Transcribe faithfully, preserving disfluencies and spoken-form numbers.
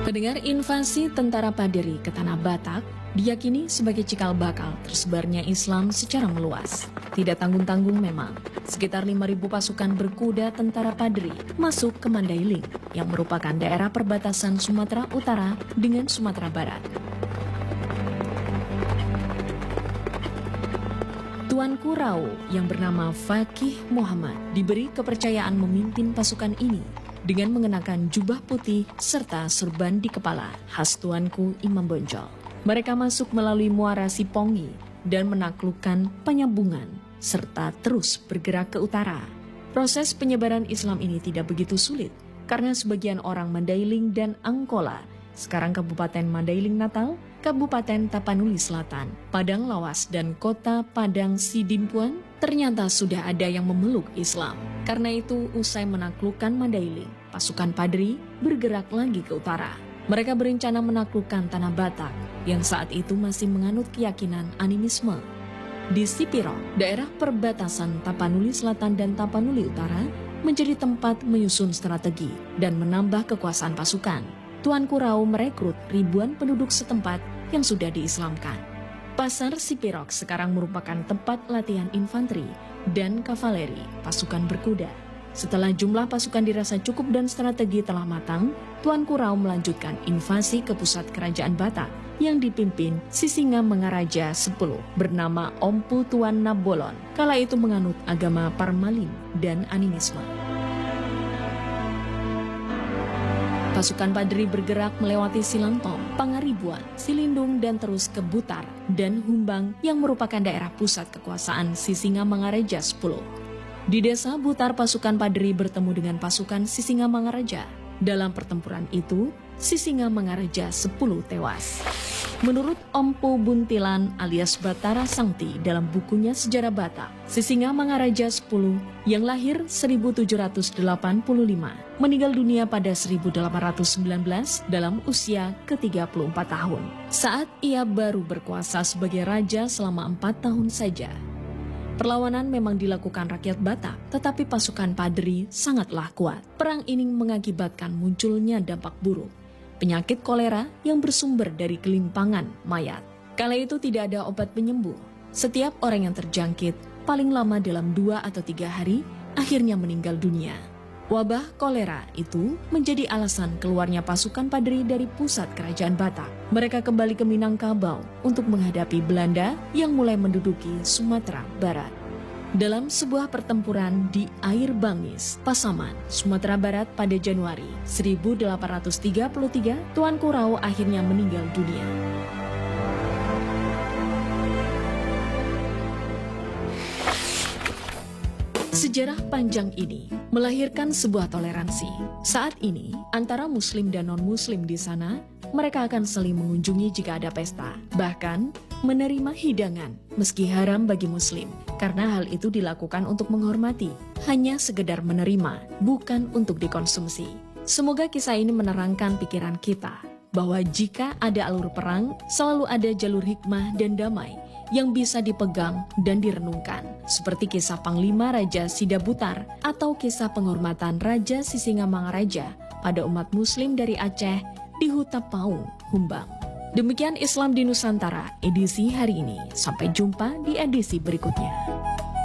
Pendengar, invasi tentara Paderi ke Tanah Batak diyakini sebagai cikal bakal tersebarnya Islam secara meluas. Tidak tanggung-tanggung memang, sekitar lima ribu pasukan berkuda tentara Paderi masuk ke Mandailing yang merupakan daerah perbatasan Sumatera Utara dengan Sumatera Barat. Tuanku Rau yang bernama Fakih Muhammad diberi kepercayaan memimpin pasukan ini dengan mengenakan jubah putih serta serban di kepala khas Tuanku Imam Bonjol. Mereka masuk melalui Muara Sipongi dan menaklukkan Penyambungan serta terus bergerak ke utara. Proses penyebaran Islam ini tidak begitu sulit karena sebagian orang Mandailing dan Angkola, sekarang Kabupaten Mandailing Natal, Kabupaten Tapanuli Selatan, Padang Lawas, dan Kota Padang Sidimpuan ternyata sudah ada yang memeluk Islam. Karena itu, usai menaklukkan Mandailing, pasukan Paderi bergerak lagi ke utara. Mereka berencana menaklukkan Tanah Batak yang saat itu masih menganut keyakinan animisme. Di Sipiro, daerah perbatasan Tapanuli Selatan dan Tapanuli Utara, menjadi tempat menyusun strategi dan menambah kekuasaan pasukan. Tuanku Rau merekrut ribuan penduduk setempat yang sudah diislamkan. Pasar Sipirok sekarang merupakan tempat latihan infanteri dan kavaleri pasukan berkuda. Setelah jumlah pasukan dirasa cukup dan strategi telah matang, Tuanku Rau melanjutkan invasi ke pusat kerajaan Batak yang dipimpin Sisinga Mangaraja sepuluh bernama Ompu Tuan Nabolon, kala itu menganut agama Parmalin dan animisme. Pasukan Paderi bergerak melewati Silantong, Pangaribuan, Silindung, dan terus ke Butar dan Humbang yang merupakan daerah pusat kekuasaan Sisinga Mangaraja sepuluh. Di desa Butar, pasukan Paderi bertemu dengan pasukan Sisinga Mangaraja. Dalam pertempuran itu, Sisinga Mangaraja sepuluh tewas. Menurut Ompu Buntilan alias Batara Sangti dalam bukunya Sejarah Batak, Sisinga Mangaraja sepuluh yang lahir seribu tujuh ratus delapan puluh lima meninggal dunia pada seribu delapan ratus sembilan belas dalam usia ke tiga puluh empat tahun. Saat ia baru berkuasa sebagai raja selama empat tahun saja. Perlawanan memang dilakukan rakyat Batak, tetapi pasukan Paderi sangatlah kuat. Perang ini mengakibatkan munculnya dampak buruk. Penyakit kolera yang bersumber dari kelimpangan mayat. Kala itu tidak ada obat penyembuh. Setiap orang yang terjangkit paling lama dalam dua atau tiga hari akhirnya meninggal dunia. Wabah kolera itu menjadi alasan keluarnya pasukan Paderi dari pusat kerajaan Batak. Mereka kembali ke Minangkabau untuk menghadapi Belanda yang mulai menduduki Sumatera Barat. Dalam sebuah pertempuran di Air Bangis, Pasaman, Sumatera Barat pada Januari seribu delapan ratus tiga puluh tiga, Tuanku Rau akhirnya meninggal dunia. Sejarah panjang ini melahirkan sebuah toleransi. Saat ini, antara Muslim dan non-Muslim di sana, mereka akan saling mengunjungi jika ada pesta. Bahkan, menerima hidangan, meski haram bagi Muslim, karena hal itu dilakukan untuk menghormati, hanya sekedar menerima, bukan untuk dikonsumsi. Semoga kisah ini menerangkan pikiran kita, bahwa jika ada alur perang, selalu ada jalur hikmah dan damai, yang bisa dipegang dan direnungkan, seperti kisah Panglima Raja Sidabutar atau kisah penghormatan Raja Sisinga Mangaraja pada umat Muslim dari Aceh di Huta Paung, Humbang. Demikian Islam di Nusantara edisi hari ini. Sampai jumpa di edisi berikutnya.